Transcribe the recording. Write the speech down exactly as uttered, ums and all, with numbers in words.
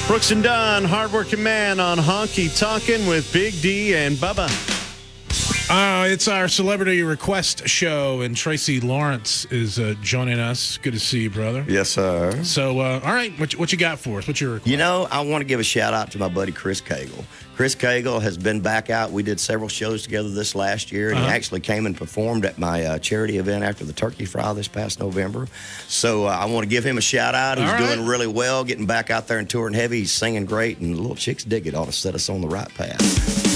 Brooks and Dunn, hardworking man on Honky Tonkin' with Big D and Bubba. Uh, it's our celebrity request show, and Tracy Lawrence is uh, joining us. Good to see you, brother. Yes, sir. So, uh, all right, what, you- what you got for us? What's your request? You know, I want to give a shout out to my buddy Chris Cagle. Chris Cagle has been back out. We did several shows together this last year, and Uh-huh. he actually came and performed at my uh, charity event after the Turkey Fry this past November. So uh, I want to give him a shout out. He's All right. doing really well, getting back out there and touring heavy. He's singing great, and the little chicks dig it. Ought to set us on the right path.